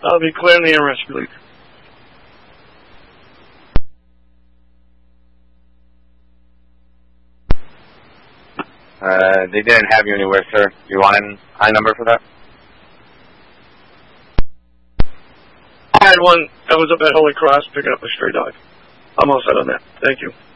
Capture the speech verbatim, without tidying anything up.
I'll be clearing the air rescue lead. Uh, they didn't have you anywhere, sir. You want an I number for that? I had one that was up at Holy Cross picking up a stray dog. I'm all set on that. Thank you.